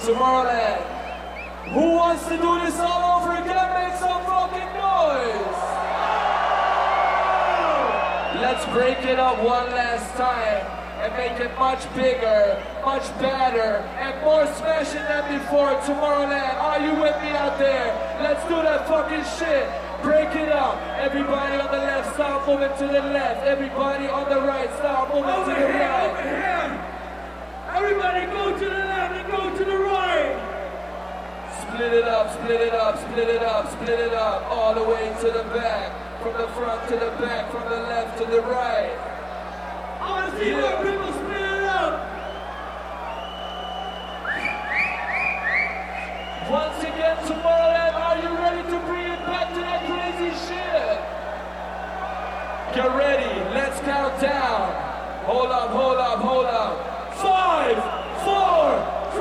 Tomorrowland. Who wants to do this all over again? Make some fucking noise! Let's break it up one last time and make it much bigger, much better, and more smashing than before. Tomorrowland, are you with me out there? Let's do that fucking shit. Break it up. Everybody on the left, start moving to the left. Everybody on the right, start moving to the right. Over here! Everybody go to the left and go to the right! Split it up, split it up, split it up, split it up. All the way to the back. From the front to the back, from the left to the right. I want to see more people split it up! Once again, Tomorrowland, are you ready to bring it back to that crazy shit? Get ready, let's count down. Hold up, hold up, hold up.